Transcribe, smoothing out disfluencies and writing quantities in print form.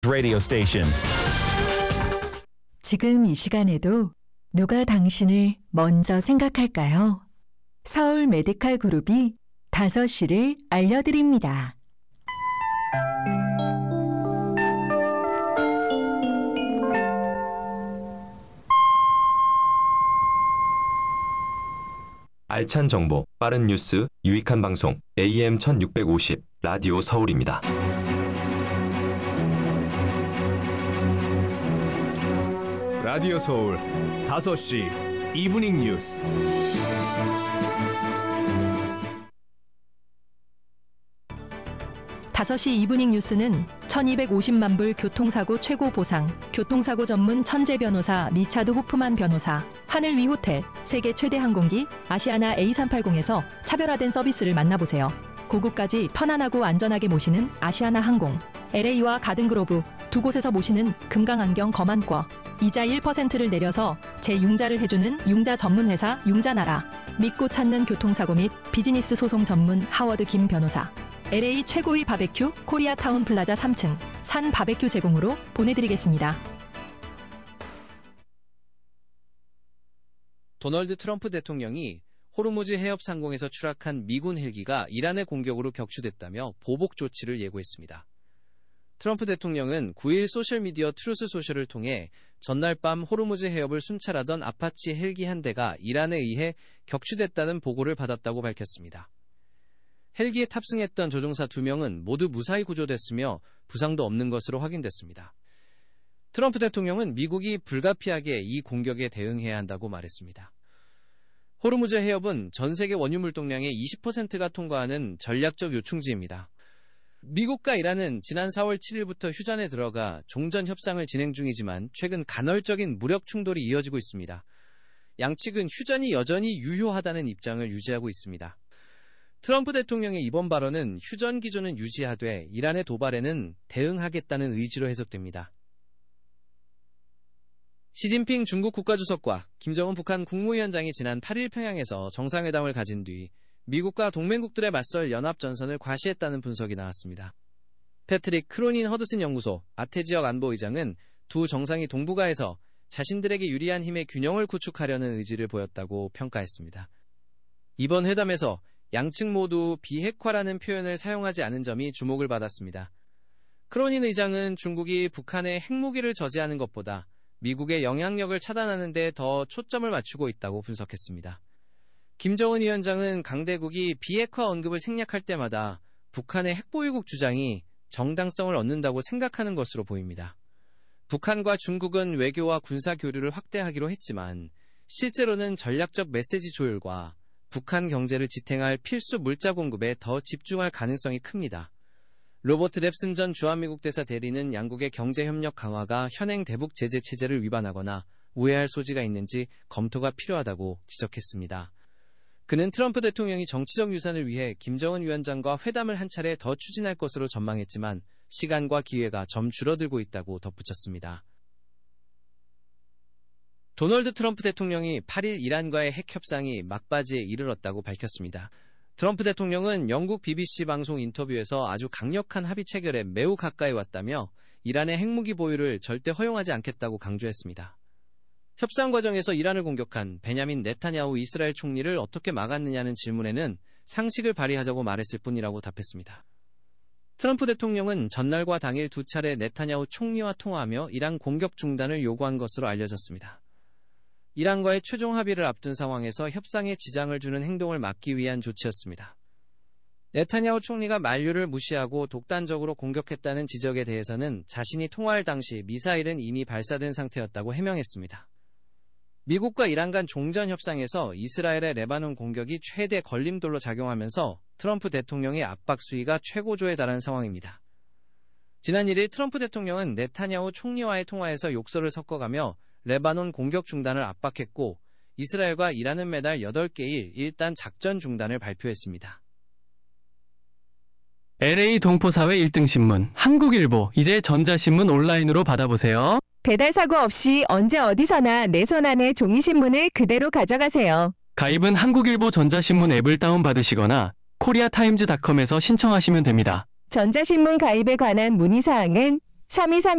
radio station. 지금 이 시간에도 누가 당신을 먼저 생각할까요? 서울 메디칼 그룹이 5시를 알려드립니다. 알찬 정보, 빠른 뉴스, 유익한 방송, AM 1650, 라디오 서울입니다. 라디오 서울 5시 이브닝 뉴스. 다섯시 이브닝 뉴스는 1250만 불 교통사고 최고 보상, 교통사고 전문 천재 변호사 리차드 호프만 변호사, 하늘 위 호텔, 세계 최대 항공기 아시아나 A380에서 차별화된 서비스를 만나보세요. 고국까지 편안하고 안전하게 모시는 아시아나 항공, LA와 가든그로브 두 곳에서 모시는 금강안경 검안과, 이자 1%를 내려서 재융자를 해주는 융자 전문회사 융자나라, 믿고 찾는 교통사고 및 비즈니스 소송 전문 하워드 김 변호사, LA 최고의 바베큐 코리아타운 플라자 3층 산 바베큐 제공으로 보내드리겠습니다. 도널드 트럼프 대통령이 호르무즈 해협 상공에서 추락한 미군 헬기가 이란의 공격으로 격추됐다며 보복 조치를 예고했습니다. 트럼프 대통령은 9일 소셜미디어 트루스 소셜을 통해 전날 밤 호르무즈 해협을 순찰하던 아파치 헬기 한 대가 이란에 의해 격추됐다는 보고를 받았다고 밝혔습니다. 헬기에 탑승했던 조종사 2명은 모두 무사히 구조됐으며 부상도 없는 것으로 확인됐습니다. 트럼프 대통령은 미국이 불가피하게 이 공격에 대응해야 한다고 말했습니다. 호르무즈 해협은 전 세계 원유 물동량의 20%가 통과하는 전략적 요충지입니다. 미국과 이란은 지난 4월 7일부터 휴전에 들어가 종전 협상을 진행 중이지만 최근 간헐적인 무력 충돌이 이어지고 있습니다. 양측은 휴전이 여전히 유효하다는 입장을 유지하고 있습니다. 트럼프 대통령의 이번 발언은 휴전 기조는 유지하되 이란의 도발에는 대응하겠다는 의지로 해석됩니다. 시진핑 중국 국가주석과 김정은 북한 국무위원장이 지난 8일 평양에서 정상회담을 가진 뒤 미국과 동맹국들에 맞설 연합전선을 과시했다는 분석이 나왔습니다. 패트릭 크로닌 허드슨 연구소 아태지역 안보의장은 두 정상이 동북아에서 자신들에게 유리한 힘의 균형을 구축하려는 의지를 보였다고 평가했습니다. 이번 회담에서 양측 모두 비핵화라는 표현을 사용하지 않은 점이 주목을 받았습니다. 크로닌 의장은 중국이 북한의 핵무기를 저지하는 것보다 미국의 영향력을 차단하는 데 더 초점을 맞추고 있다고 분석했습니다. 김정은 위원장은 강대국이 비핵화 언급을 생략할 때마다 북한의 핵보유국 주장이 정당성을 얻는다고 생각하는 것으로 보입니다. 북한과 중국은 외교와 군사 교류를 확대하기로 했지만 실제로는 전략적 메시지 조율과 북한 경제를 지탱할 필수 물자 공급에 더 집중할 가능성이 큽니다. 로버트 랩슨 전 주한미국 대사 대리는 양국의 경제협력 강화가 현행 대북 제재 체제를 위반하거나 우회할 소지가 있는지 검토가 필요하다고 지적했습니다. 그는 트럼프 대통령이 정치적 유산을 위해 김정은 위원장과 회담을 한 차례 더 추진할 것으로 전망했지만 시간과 기회가 점 줄어들고 있다고 덧붙였습니다. 도널드 트럼프 대통령이 8일 이란과의 핵 협상이 막바지에 이르렀다고 밝혔습니다. 트럼프 대통령은 영국 BBC 방송 인터뷰에서 아주 강력한 합의 체결에 매우 가까이 왔다며 이란의 핵무기 보유를 절대 허용하지 않겠다고 강조했습니다. 협상 과정에서 이란을 공격한 베냐민 네타냐후 이스라엘 총리를 어떻게 막았느냐는 질문에는 상식을 발휘하자고 말했을 뿐이라고 답했습니다. 트럼프 대통령은 전날과 당일 두 차례 네타냐후 총리와 통화하며 이란 공격 중단을 요구한 것으로 알려졌습니다. 이란과의 최종 합의를 앞둔 상황에서 협상에 지장을 주는 행동을 막기 위한 조치였습니다. 네타냐후 총리가 만류를 무시하고 독단적으로 공격했다는 지적에 대해서는 자신이 통화할 당시 미사일은 이미 발사된 상태였다고 해명했습니다. 미국과 이란 간 종전 협상에서 이스라엘의 레바논 공격이 최대 걸림돌로 작용하면서 트럼프 대통령의 압박 수위가 최고조에 달한 상황입니다. 지난 1일 트럼프 대통령은 네타냐후 총리와의 통화에서 욕설을 섞어가며 레바논 공격 중단을 압박했고 이스라엘과 이란은 매달 8개일 일단 작전 중단을 발표했습니다. LA 동포사회 1등 신문 한국일보 이제 전자신문 온라인으로 받아보세요. 배달 사고 없이 언제 어디서나 내 손 안에 종이신문을 그대로 가져가세요. 가입은 한국일보 전자신문 앱을 다운받으시거나 코리아타임즈닷컴에서 신청하시면 됩니다. 전자신문 가입에 관한 문의사항은 3231